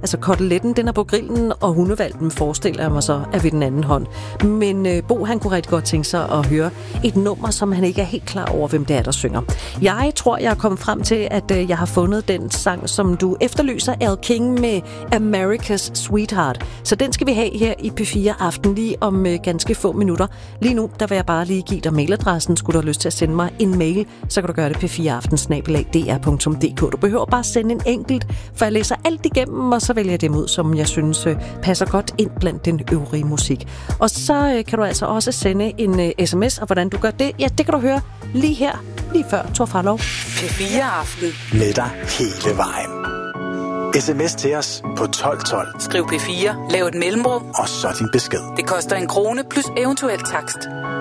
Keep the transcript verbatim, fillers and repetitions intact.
Altså koteletten, den er på grillen, og hundevalpen forestiller jeg mig så er ved den anden hånd. Men øh, Bo, han kunne rigtig godt tænke sig at høre et nummer, som han ikke er helt klar over, hvem det er, der synger. Jeg tror, jeg er kommet frem til, at øh, jeg har fundet den sang, som du efterlyser, Al King med America's Sweetheart. Så den skal vi have her i P fire Aften lige om øh, ganske få minutter. Lige nu, der vil jeg bare lige give dig mailadressen. Skulle du have lyst til at sende mig en mail, så kan du gøre det p fire aften snabel-a d r punktum d k. Du behøver bare sende en enkelt, for jeg læser alt igennem, og så vælger jeg dem ud, som jeg synes øh, passer godt ind blandt den øvrige musik. Og så øh, kan du altså også sende en øh, sms, og hvordan du gør det, ja, det kan du høre lige her, lige før Thor Farlov. P fire Aften. Med dig hele vejen. Sms til os på tolv tolv. Skriv P fire, lav et mellemrum, og så din besked. Det koster en krone plus eventuel takst.